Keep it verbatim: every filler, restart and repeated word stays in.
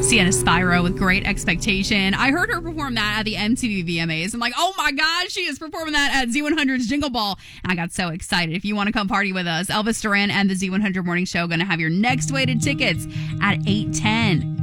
Sienna Spyro with Great Expectation. I heard her perform that at the M T V V M As. I'm like, oh my God, she is performing that at Z one hundred's Jingle Ball. And I got so excited. If you want to come party with us, Elvis Duran and the Z one hundred Morning Show going to have your next weighted tickets at eight ten.